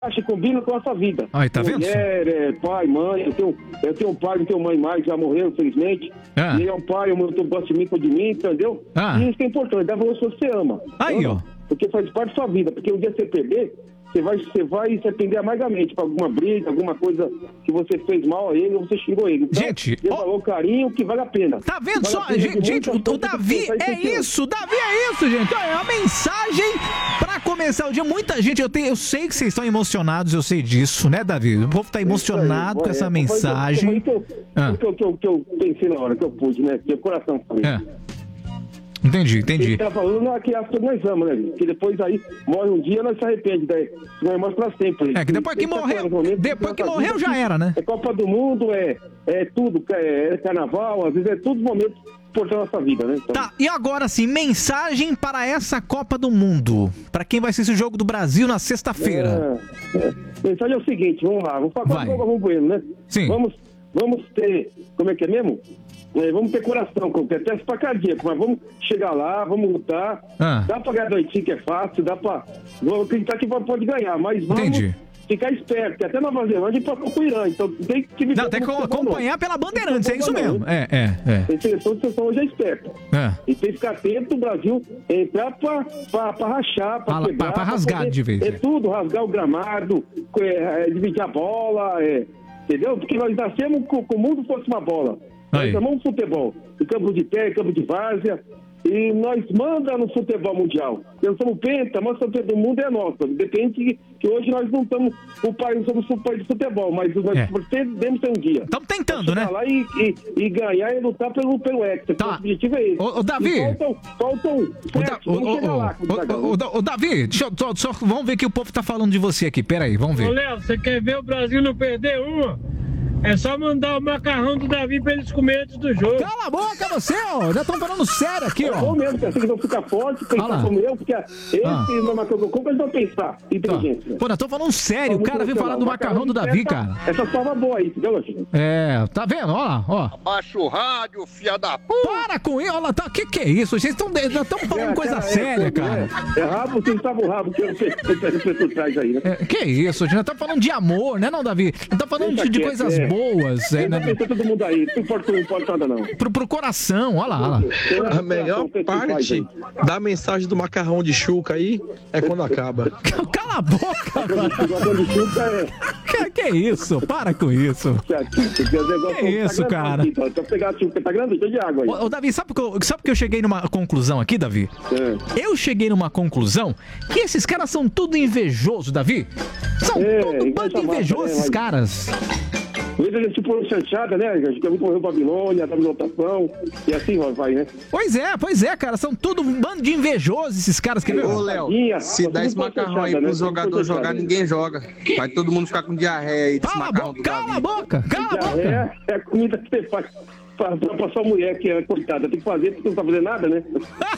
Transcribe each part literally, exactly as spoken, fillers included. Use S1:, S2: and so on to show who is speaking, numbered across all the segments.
S1: acha e combina com a sua vida.
S2: Aí, tá vendo?
S1: Mulher, é, pai, mãe, eu tenho, eu tenho um pai, não tenho mãe mais, já morreu, infelizmente.
S2: Ah.
S1: E ele é um pai, eu tenho gosto de mim, cuida de mim, entendeu?
S2: Ah.
S1: E isso que é importante, dá valor se você ama.
S2: Aí,
S1: ama,
S2: ó.
S1: Porque faz parte da sua vida, porque um dia você perder, você vai, você vai se arrepender amargamente por alguma briga, alguma coisa que você fez mal a ele ou você xingou ele. Então,
S2: Gente,
S1: dê
S2: ó,
S1: valor, carinho, que vale a pena.
S2: Tá vendo
S1: vale
S2: só?
S1: Gente,
S2: Gente, o, o Davi é
S1: isso.
S2: isso, Davi é isso, gente. Olha, a mensagem pra começar o dia. Muita gente, eu, tenho, eu sei que vocês estão emocionados, eu sei disso, né, Davi? O povo tá emocionado aí, com essa é, mensagem.
S1: Foi o que, ah. que, que, que eu pensei na hora, que eu pude, né? Que o coração foi.
S2: É. Entendi, entendi.
S1: Ele tá falando não, que as coisas nós amamos, né? Que depois aí morre um dia, nós se arrepende, daí nós amamos pra sempre.
S2: É, que depois que morreu, depois que morreu já era, né?
S1: É Copa do Mundo, é, é tudo, é, é carnaval, às vezes é tudo momento importante da nossa vida, né? Então...
S2: Tá, e agora sim, mensagem para essa Copa do Mundo, pra quem vai assistir o jogo do Brasil na sexta-feira.
S1: É, é. Mensagem é o seguinte, vamos lá, vamos falar com o Galvão Bueno, né?
S2: Sim.
S1: Vamos, vamos ter, como é que é mesmo? É, vamos ter coração, com teste pra cardíaco, mas vamos chegar lá, vamos lutar. Ah. Dá pra ganhar doitinho que é fácil, dá pra. Vamos acreditar que pode ganhar, mas vamos
S2: Entendi.
S1: ficar esperto, que até Nova Zelândia passou com o Irã, então tem que
S2: Não, tem que acompanhar pela Bandeirantes, é isso mesmo. É, é, é.
S1: Tem seleção de seleção hoje é esperta. É. E tem que ficar atento o Brasil entrar pra, pra, pra rachar, pra, pra quebrar.
S2: Pra rasgar pra poder, de vez.
S1: É tudo, rasgar o gramado, é, é, dividir a bola, é, entendeu? Porque nós nascemos com, com o mundo fosse uma bola. Nós chamamos futebol, em campo de pé, campo de várzea, e nós manda no futebol mundial. Nós somos penta, mas o campeão do mundo é nosso. Depende que, que hoje nós não estamos o país, não somos o país de futebol, mas nós é. podemos ter um dia.
S2: Estamos tentando, né?
S1: lá e, e, e ganhar e lutar pelo, pelo Hexa. Tá. O objetivo é esse.
S2: Ô, ô Davi!
S1: E faltam, faltam sete,
S2: o, o, o, lá, o, o, o Davi, deixa eu, só, só, vamos ver o que o povo tá falando de você aqui. Pera aí, vamos ver.
S3: Ô, Léo, você quer ver o Brasil não perder uma? É só mandar o macarrão do Davi pra eles comerem antes do jogo.
S2: Cala a boca você, ó. Já estão falando sério aqui, ó.
S1: É bom mesmo, que assim que vão ficar fortes, pensar como eu, porque esse ah. no macarrão, como eles vão pensar? Inteligência.
S2: Pô, nós estamos falando sério. O cara veio falar do macarrão do Davi, cara.
S1: Essa forma boa aí, entendeu, Lojinha?
S2: É, tá vendo? Ó lá, ó.
S4: Abaixa o rádio, fia da puta.
S2: Para com isso, olha lá, tá. Que que é isso? Vocês estão falando é, coisa cara, séria, é, cara.
S1: É, é rabo, vocês estavam rabo, que eu não traz aí, né?
S2: É, que isso, gente? Nós estamos falando de amor, né, não, Davi? Nós estamos falando de, de coisas é. boas, é.
S1: Não pensa todo mundo aí, não importa, não importa nada não.
S2: Pro, pro coração, olha lá, olha
S5: lá. A melhor parte da mensagem do macarrão de chuca aí é quando acaba.
S2: Cala a boca, mano. Que, que é isso? Para com isso. Que é isso, cara?
S1: Então pegar a chuca, tá grande, de água aí.
S2: Ô, Davi, sabe que, eu, sabe que eu cheguei numa conclusão aqui, Davi? É. Eu cheguei numa conclusão que esses caras são tudo invejosos, Davi. São é, tudo bando invejosos, é, esses caras.
S1: Eles é tipo chanchada, né? A gente morreu Babilônia, da votação, e assim vai, né?
S2: Pois é, pois é, cara. São tudo um bando de invejosos esses caras que...
S5: Ô, Léo, se dá esse macarrão aí pro jogador jogar, ninguém joga. Vai todo mundo ficar com diarreia aí desse macarrão do Davi.
S2: Cala a boca, cala a boca.
S1: É, é a comida que você faz. Pra, pra sua mulher, que é coitada, tem que fazer porque não tá fazendo nada, né?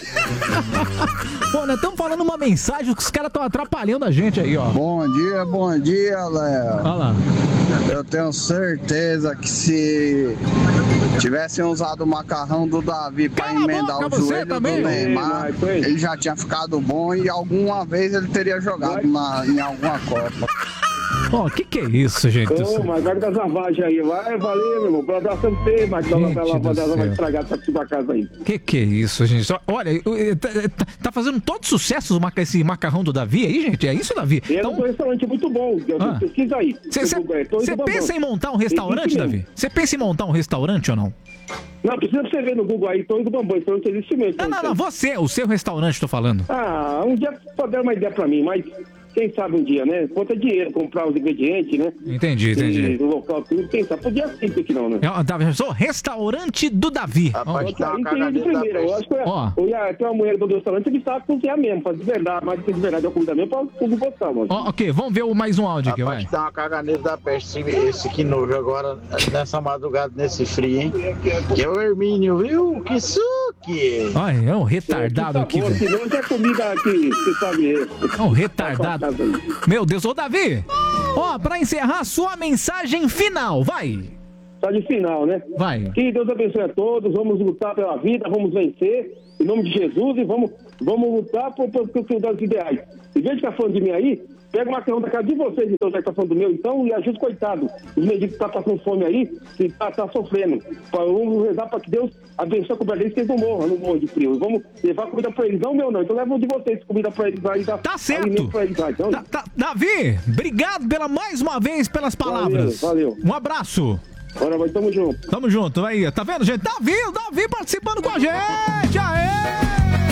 S2: Pô, nós estamos falando uma mensagem que os caras estão atrapalhando a gente aí, ó.
S6: Bom dia, bom dia, Léo.
S2: Olha lá.
S6: Eu tenho certeza que se tivessem usado o macarrão do Davi pra Cala emendar o joelho também. do Neymar, é, ele já tinha ficado bom e alguma vez ele teria jogado na, em alguma Copa.
S2: Ó, o que que é isso, gente?
S1: Ô, mas vai das lavagens aí, vai, valeu, meu irmão, pra dar santé, mas dá uma lavagem, vai estragar essa sua casa aí.
S2: Que que é isso, gente? Olha, tá, tá fazendo todo sucesso esse macarrão do Davi aí, gente? É isso, Davi?
S1: É então... um restaurante muito bom, ah. pesquisa aí.
S2: Você pensa em montar um restaurante, Davi? Você pensa em montar um restaurante ou não?
S1: Não, precisa você ver no Google aí, Torre do Bambu, então existe mesmo.
S2: Não, não, não, você, o seu restaurante, tô falando.
S1: Ah, um dia pode dar uma ideia pra mim, mas... Quem sabe um dia, né? Conta dinheiro, comprar os ingredientes, né?
S2: Entendi, entendi.
S1: O local, tudo, quem sabe. Podia sim, porque não, né?
S2: Eu, Davi, eu sou restaurante do Davi.
S1: Rapaz, tá aí tem de primeira. Eu acho que eu ia ter uma mulher do restaurante, ele sabe cozinhar mesmo, fazer de verdade, mas de verdade é comida mesmo, pra tudo botar, mano.
S2: Oh, ok, vamos ver o mais um áudio aqui, vai.
S7: Dá uma caganeira da peste, esse que nojo agora, nessa madrugada, nesse frio, hein? Que é o Hermínio, viu? Que suque!
S2: Olha, é um retardado aqui, velho.
S1: Se não, é comida aqui, você sabe.
S2: É um retardado. Meu Deus, ô Davi, ó, pra encerrar, sua mensagem final, vai.
S1: Tá de final, né?
S2: Vai.
S1: Que Deus abençoe a todos, vamos lutar pela vida, vamos vencer, em nome de Jesus, e vamos, vamos lutar por, por, por, por os ideais. Em vez de ficar falando de mim aí, Pega o macarrão da casa de vocês, então, já que tá falando do meu, então, e ajuda, coitado. Os mendigos que tá passando fome aí, que tá, tá sofrendo. Vamos rezar para que Deus abençoe a comida deles, que eles não morram, não morram de frio. Vamos levar comida pra eles, não meu não. Então leva um de vocês, comida pra eles aí.
S2: Tá certo. Pra eles, aí, então. tá, tá, Davi, obrigado pela, mais uma vez pelas palavras.
S1: Valeu, valeu.
S2: Um abraço.
S1: Bora, vai, tamo junto.
S2: Tamo junto, aí. Tá vendo, gente? Davi, o Davi participando com a gente. Aê!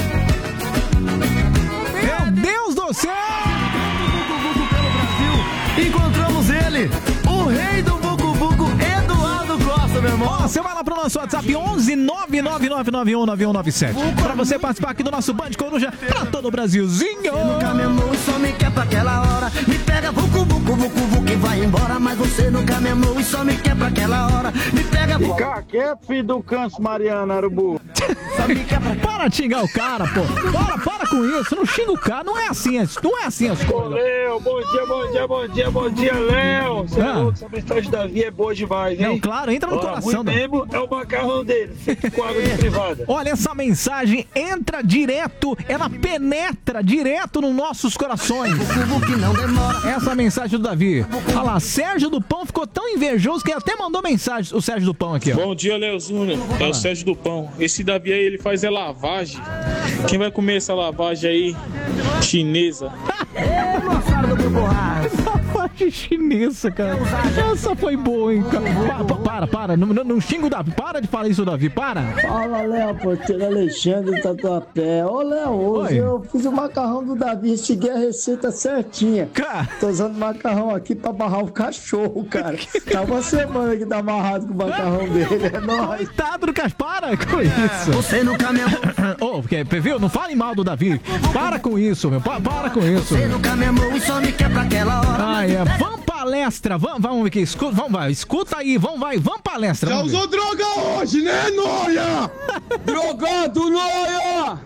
S2: Meu Deus do céu!
S8: Encontramos ele, o rei do Vucu Vucu, Eduardo Costa, meu irmão.
S2: Ó, você vai lá pro nosso WhatsApp onze nove nove nove nove um nove um nove sete pra você participar aqui do nosso Band Coruja pra todo o Brasilzinho.
S8: Você nunca me amou e só me quer pra aquela hora. Me pega Vucu Vucu, Vucu Vucu e vai embora. Mas você nunca me amou e só me quer pra aquela hora. Me pega Vucu.
S7: Fica quieto, filho do Canso Mariana, Arubu.
S2: Para de xingar o cara, pô. Para, para com isso. Não xinga o cara. Não é assim, não é assim as coisas.
S3: Ô, Léo, bom dia, bom dia, bom dia, bom dia, Léo. Você
S2: Ah.
S3: é louco, essa mensagem do Davi é boa demais, hein?
S2: Não, claro, entra no
S3: Ó,
S2: coração.
S3: ruim mesmo é o macarrão dele, sempre com água de privada.
S2: Olha, essa mensagem entra direto, ela penetra direto nos nossos corações. Essa mensagem do Davi. Olha lá, Sérgio do Pão ficou tão invejoso que até mandou mensagem, o Sérgio do Pão aqui, ó.
S9: Bom dia, Léo Júnior. É o Sérgio do Pão. Esse Davi aí, ele faz é lavagem. Quem vai comer essa lavagem aí? Chinesa.
S2: Lavagem chinesa, cara. Essa foi boa, hein, cara. Pa- pa- Para, para, não, não, não xinga o Davi. Para de falar isso, Davi, para.
S10: Fala, Léo, porteiro Alexandre do Tatuapé. Ô, Léo, hoje
S2: Oi.
S10: eu fiz o macarrão do Davi, segui a receita certinha.
S2: Cara.
S10: Tô usando macarrão aqui pra barrar o cachorro, cara. Tá uma semana que tá amarrado com o macarrão dele, é nóis.
S2: Coitado do cara, para com isso.
S8: Você nunca me amou.
S2: Ô, porque, viu? Não fale mal do Davi. Para com isso, meu. Pa- para com isso.
S8: Você nunca me amou e só me quer pra aquela hora.
S2: Ai, é. Vamos palestra. Vamos, vamos aqui. Escuta, vamos, vai. Escuta aí. Vamos, vai. Vamos palestra.
S11: Já
S2: Vamos ver.
S11: usou droga hoje, né, Noia? Drogado, Noia!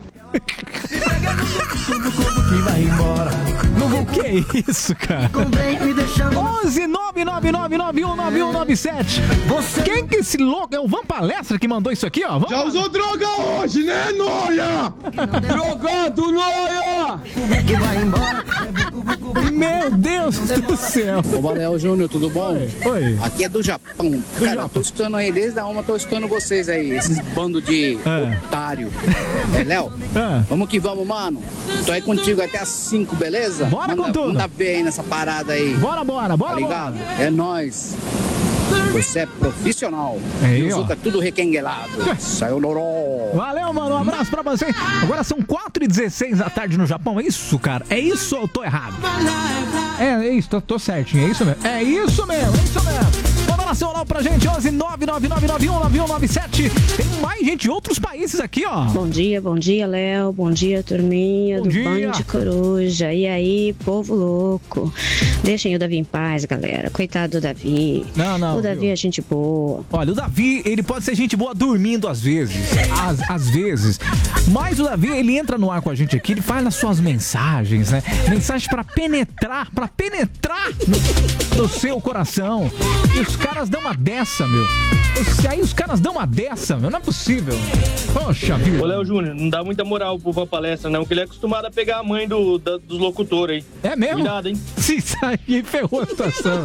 S8: Que vai embora.
S2: O que é isso, cara? onze nove nove nove nove um nove um nove sete. Quem que esse louco? É o Van Palestra que mandou isso aqui, ó. Vamos
S11: Já
S2: lá.
S11: usou droga hoje, né, Noia? Drogado, Noia!
S8: Que vai embora.
S2: Meu Deus do céu.
S12: Ô, Valeu Júnior, tudo bom?
S2: Oi.
S12: Aqui é do Japão. Cara, eu tô escutando aí, desde a uma, tô escutando vocês aí, esses bando de
S2: É.
S12: otário. É, Léo,
S2: É.
S12: vamos que vamos, mano. Tô aí contigo até às cinco, beleza?
S2: Bora
S12: manda,
S2: com tudo.
S12: Manda ver aí nessa parada aí.
S2: Bora, bora, bora,
S12: Tá ligado?
S2: bora.
S12: É nóis. Você é profissional.
S2: Aí,
S12: e
S2: ó.
S12: o Zuca tudo requenguelado. Saiu loró.
S2: Valeu, mano. Um abraço pra você. Agora são quatro e dezesseis da tarde no Japão. É isso, cara? É isso ou eu tô errado? É, é isso. Tô, tô certinho. É isso mesmo. É isso mesmo. É isso mesmo. Manda lá seu alô pra gente. onze nove nove nove nove um nove um nove sete. Tem mais gente de outros países aqui, ó.
S13: Bom dia, bom dia, Léo. Bom dia, turminha
S2: Bom
S13: do
S2: dia.
S13: Band Coruja. E aí, povo louco. Deixem o Davi em paz, galera. Coitado do Davi.
S2: Não, não,
S13: O Davi
S2: viu?
S13: é gente boa.
S2: Olha, o Davi, ele pode ser gente boa dormindo às vezes. Às, às vezes. Mas o Davi, ele entra no ar com a gente aqui, ele faz nas suas mensagens, né? Mensagens pra penetrar, pra penetrar no, no seu coração. E os caras dão uma dessa, meu. Se aí os caras dão uma dessa, meu, não é possível. Poxa vida.
S14: Ô, Léo Júnior, não dá muita moral pro Van Palestra, não, que ele é acostumado a pegar a mãe do, da- dos locutores aí.
S2: É mesmo?
S14: Cuidado, hein?
S2: Se sair, ferrou a situação.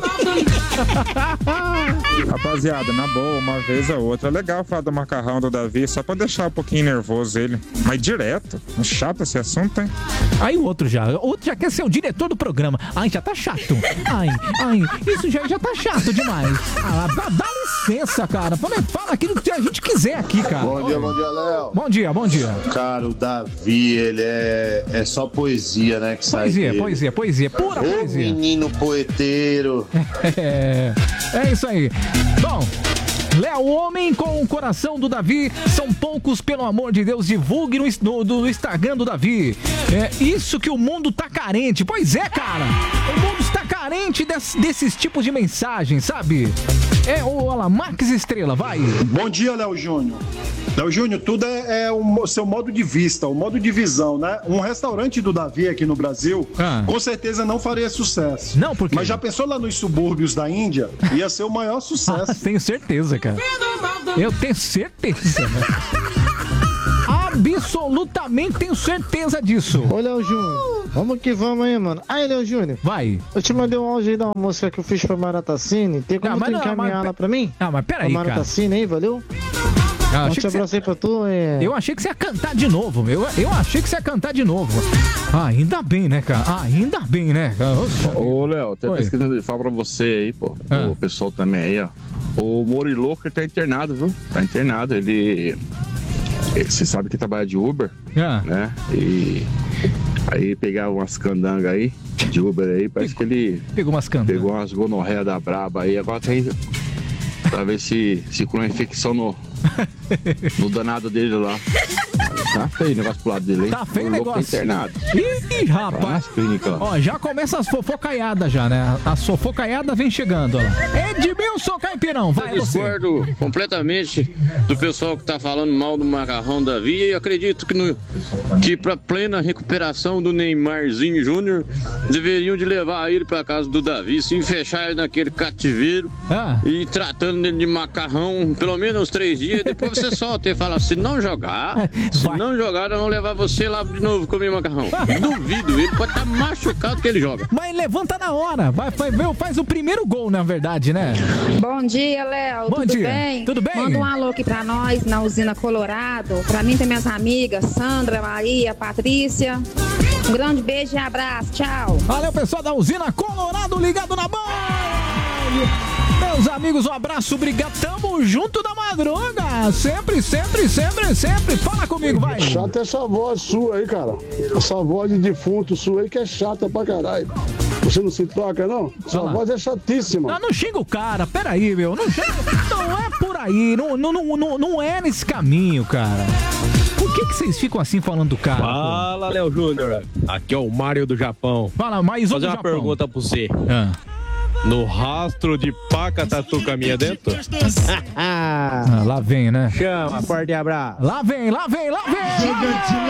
S15: Rapaziada, na boa, uma vez ou outra. É legal falar do macarrão do Davi, só pra deixar um pouquinho nervoso ele. Mas direto. É chato esse assunto, hein?
S2: Aí o outro já, o outro já quer ser o diretor do programa. Ai, já tá chato. Ai, ai, isso já, já tá chato demais. Ah, dá, dá licença, cara. Fala, fala aquilo que a gente quiser aqui, cara.
S16: Bom dia, bom dia, Léo.
S2: Bom dia, bom dia.
S16: Cara, o Davi, ele é, é só poesia, né? Que sai
S2: Poesia,
S16: dele.
S2: poesia, poesia, pura
S16: Ô,
S2: poesia.
S16: menino poeteiro.
S2: É, é isso aí. Bom, Léo, o homem com o coração do Davi, são poucos, pelo amor de Deus, divulgue no, no, no Instagram do Davi. É isso que o mundo tá carente. Pois é, cara. O mundo está carente des, desses tipos de mensagens, sabe? É, ô, olha lá, Max Estrela, vai.
S17: Bom dia, Léo Júnior. Léo Júnior, tudo é, é o seu modo de vista, o modo de visão, né? Um restaurante do Davi aqui no Brasil,
S2: Ah.
S17: com certeza não faria sucesso.
S2: Não, por quê?
S17: Mas já pensou lá nos subúrbios da Índia? Ia ser o maior sucesso.
S2: Ah, tenho certeza, cara. Eu tenho certeza, né? Absolutamente tenho certeza disso.
S10: Ô, Léo Júnior,
S18: Vamos que vamos aí, mano. Aí, Léo Júnior.
S2: Vai.
S18: Eu te mandei um áudio aí da música que eu fiz pra Maratacine. Tem como
S2: Ah, mas
S18: tu
S2: não,
S18: encaminhar
S2: mas-
S18: ela pra mim?
S2: Ah, mas peraí,
S18: Pra
S2: cara.
S18: Maratacine aí, valeu?
S2: Ah,
S18: Um
S2: achei que
S18: abraço
S2: você-
S18: aí pra tu. É...
S2: Eu achei que você ia cantar de novo, meu. Eu, eu achei que você ia cantar de novo. Ah, ainda bem, né, cara? Ah, ainda bem, né?
S19: Ô, Léo, até
S2: Oi.
S19: tá esquecendo de falar pra você aí, pô.
S2: Ah.
S19: O pessoal também aí, ó. O Moriloco, ele tá internado, viu? Tá internado. Ele. ele- Você sabe que trabalha de Uber,
S2: Ah.
S19: né? E. Aí pegava umas candangas aí, de Uber aí, parece que ele.
S2: Pegou umas candangas.
S19: Pegou umas gonorreia da braba aí, agora tem. Pra ver se, se com uma infecção no. no danado dele lá. Tá feio o negócio pro lado dele, hein?
S2: Tá feio o
S19: louco
S2: negócio.
S19: Tá internado.
S2: Ih, rapaz.
S19: Tá nas clínicas, ó.
S2: Ó, já começa as fofocaiadas já, né? A fofocaiada vem chegando, ó lá. Edmilson Caipirão, vai
S20: Eu
S2: você.
S20: discordo completamente do pessoal que tá falando mal do macarrão Davi e acredito que, no, que para plena recuperação do Neymarzinho Júnior deveriam de levar ele para casa do Davi, sim, fechar ele naquele cativeiro
S2: Ah.
S20: e ir tratando ele de macarrão pelo menos uns três dias, depois você solta e fala, se não jogar, se não jogar, nós vamos levar você lá de novo comer macarrão. Duvido, ele pode estar machucado que ele joga.
S2: Mas levanta na hora. Vai, vai, meu, faz o primeiro gol, na verdade, né?
S21: Bom dia, Léo.
S2: Bom
S21: Tudo
S2: dia.
S21: bem?
S2: Tudo bem?
S21: Manda um alô aqui pra nós na usina Colorado. Pra mim tem minhas amigas Sandra, Maria, Patrícia. Um grande beijo e abraço. Tchau.
S2: Valeu, pessoal da usina Colorado ligado na Band. Meus amigos, um abraço, obrigado. Tamo junto da madruga. Sempre, sempre, sempre, sempre. Fala comigo, vai.
S11: Chata essa voz sua aí, cara. Essa voz de defunto sua aí que é chata pra caralho. Você não se toca, não? Sua
S2: Olha lá.
S11: voz é chatíssima.
S2: Não, não xinga o cara, peraí, meu. Não, não é por aí, não, não, não, não, não é nesse caminho, cara. Por que, que vocês ficam assim falando do cara?
S22: Fala, Léo Júnior. Aqui é o Mário do Japão.
S2: Fala, mais um
S22: Fazer
S2: do
S22: uma
S2: Japão.
S22: pergunta pra você.
S2: Ah.
S22: No rastro de paca tatu caminha dentro?
S2: Ah, lá vem, né?
S22: Chama, forte abraço.
S2: Lá vem, lá vem, lá vem!